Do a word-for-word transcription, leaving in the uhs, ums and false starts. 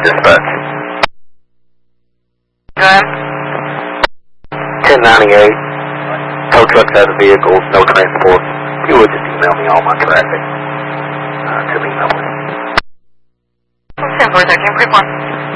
dispatch. Go ahead. ten ninety-eight. Tow trucks out of vehicles, no transport. If you would just email me all my traffic uh, to the email. ten four thirteen, pre-one.